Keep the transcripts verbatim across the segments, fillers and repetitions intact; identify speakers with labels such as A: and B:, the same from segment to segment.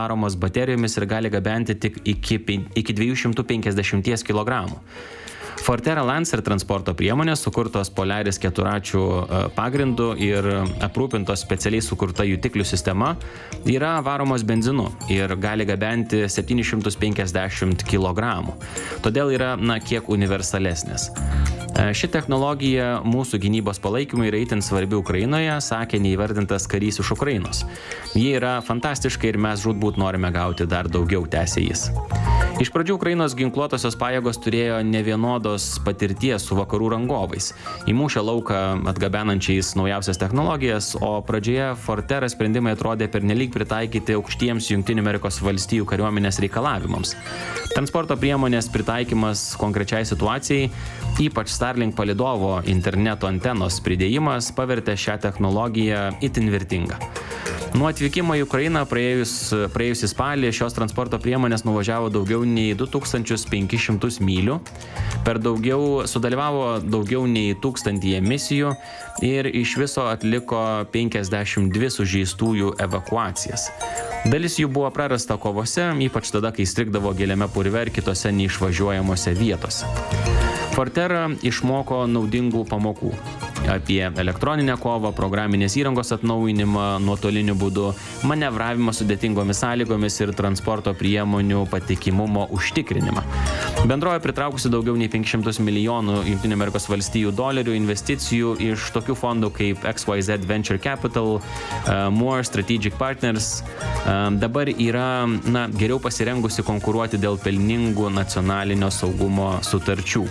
A: varomos baterijomis ir gali gabenti tik iki, iki dviejų šimtų penkiasdešimties kilogramų. Forterra Lancer transporto priemonės, sukurtos Polaris keturračių pagrindu ir aprūpintos specialiai sukurta jutiklių sistema, yra varomos benzinu ir gali gabenti septynis šimtus penkiasdešimt kilogramų. Todėl yra, na, kiek universalesnės. Ši technologija mūsų gynybos palaikymui yra itin svarbi Ukrainoje, sakė neįvardintas karys iš Ukrainos. Ji yra fantastiška ir mes žūtbūt norime gauti dar daugiau, tęsė jis. Iš pradžių Ukrainos ginkluotosios pajėgos turėjo nevienodos patirties su vakarų rangovais, į mūšio lauką atgabenančiais naujausias technologijas, o pradžioje Forterra sprendimai atrodė pernelyg pritaikyti aukštiems Jungtinių Amerikos valstijų kariuomenės reikalavimams. Transporto priemonės pritaikymas konkrečiai situacijai, ypač Starlink palidovo interneto antenos pridėjimas, pavertė šią technologiją itin vertingą. Nuo atvykimo į Ukrainą praėjus, praėjusį spalį šios transporto priemonės nuvažiavo daugiau nei du tūkstančius penkis šimtus mylių, per daugiau sudalyvavo daugiau nei tūkstantyje misijų ir iš viso atliko penkiasdešimt dvi sužeistųjų evakuacijas. Dalis jų buvo prarasta kovose, ypač tada, kai strigdavo giliame purve ir kitose neišvažiuojamose vietose. Forterra išmoko naudingų pamokų apie elektroninę kovą, programinės įrangos atnaujinimą nuotoliniu būdu, manevravimą sudėtingomis sąlygomis ir transporto priemonių patikimumo užtikrinimą. Bendrovė pritraukusi daugiau nei penkis šimtus milijonų Jungtinių Amerikos valstijų dolerių investicijų iš tokių fondų kaip X Y Z Venture Capital, uh, Moore Strategic Partners, uh, dabar yra, na, geriau pasirengusi konkuruoti dėl pelningų nacionalinio saugumo sutarčių.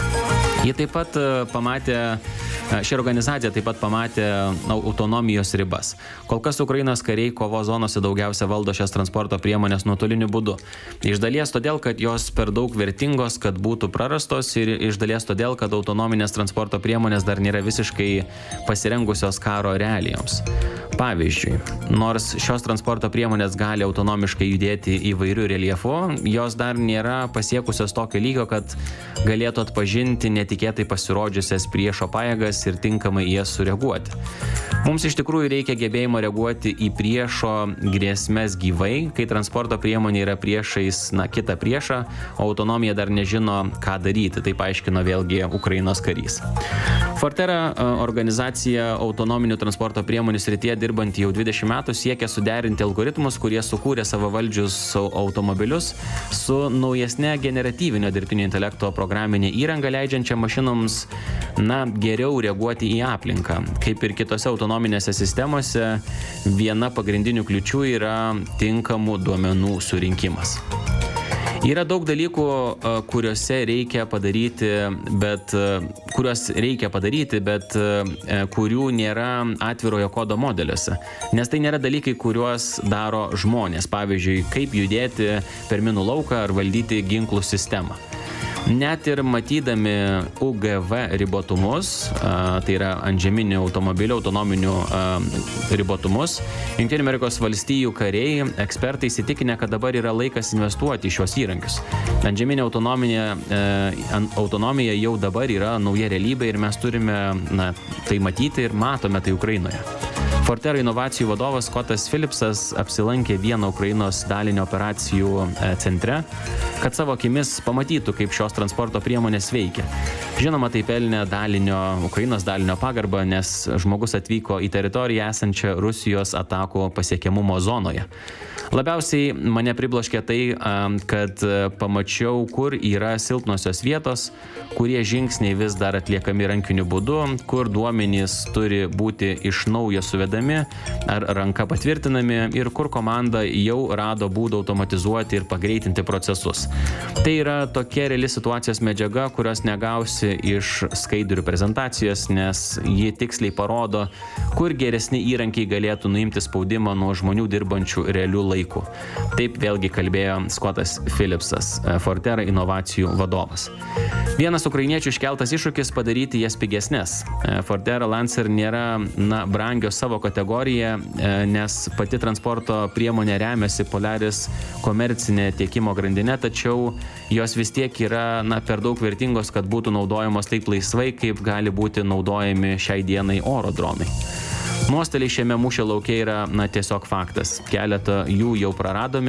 A: Jie taip pat pamatė, ši organizacija taip pat pamatė autonomijos ribas. Kol kas Ukrainos kariai kovo zonose daugiausia valdo šias transporto priemonės nuotoliniu būdu. Iš dalies todėl, kad jos per daug vertingos, kad būtų prarastos, ir iš dalies todėl, kad autonominės transporto priemonės dar nėra visiškai pasirengusios karo realijoms. Pavyzdžiui, nors šios transporto priemonės gali autonomiškai judėti įvairių reljefų, jos dar nėra pasiekusios tokio lygio, kad galėtų atpažinti netikėtai pasirodžiusias priešo pajėgas ir tinkamai jas sureaguoti. Mums iš tikrųjų reikia gebėjimo reaguoti į priešo grėsmes gyvai, kai transporto priemonė yra priešais, na, kitą priešą, o autonomija dar nežino, ką daryti, tai paaiškino vėlgi Ukrainos karys. Forterra organizacija autonominių transporto priemonių srityje dirbanti jau dvidešimt metų siekia suderinti algoritmus, kurie sukūrė savavaldžius automobilius su naujesne generatyvinio dirbtinio intelekto programinė įranga, leidžiančia mašinoms, na, geriau reaguoti į aplinką. Kaip ir kitose autonominėse sistemose, viena pagrindinių kliučių yra tinkamų duomenų surinkimas. Yra daug dalykų, kuriuose reikia padaryti, bet, kuriuos reikia padaryti, bet kurių nėra atvirojo kodo modeliuose. Nes tai nėra dalykai, kuriuos daro žmonės. Pavyzdžiui, kaip judėti per minų lauką ar valdyti ginklų sistemą. Net ir matydami U G V ribotumus, tai yra antžeminių automobilių autonominių ribotumus, Jungtinių Amerikos valstijų kariai, ekspertai įsitikinę, kad dabar yra laikas investuoti į šios įrankius. Antžeminė autonomija jau dabar yra nauja realybė ir mes turime, na, tai matyti ir matome tai Ukrainoje. Forterra inovacijų vadovas Scottas Phillipsas apsilankė vieno Ukrainos dalinio operacijų centre, kad savo akimis pamatytų, kaip šios transporto priemonės veikia. Žinoma, tai pelnė dalinio, Ukrainos dalinio pagarbą, nes žmogus atvyko į teritoriją esančią Rusijos atakų pasiekiamumo zonoje. Labiausiai mane pribloškė tai, kad pamačiau, kur yra silpnosios vietos, kurie žingsniai vis dar atliekami rankiniu būdu, kur duomenys turi būti iš naujo suvedami ar ranka patvirtinami ir kur komanda jau rado būdą automatizuoti ir pagreitinti procesus. Tai yra tokia reali situacijos medžiaga, kurios negausi iš skaidrių prezentacijos, nes ji tiksliai parodo, kur geresni įrankiai galėtų nuimti spaudimą nuo žmonių dirbančių realių laikų. Taip vėlgi kalbėjo Scottas Phillipsas, Forterra inovacijų vadovas. Vienas ukrainiečių iškeltas iššūkis padaryti jas pigesnes. Forterra Lancer nėra, na, brangios savo kategoriją, nes pati transporto priemonė remiasi Polaris komercinė tiekimo grandinė, tačiau jos vis tiek yra, na, per daug vertingos, kad būtų naudojamos taip laisvai, kaip gali būti naudojami šiai dienai oro dronai. Nuostoliai šiame mūšio lauke yra, na, tiesiog faktas. Keletą jų jau praradome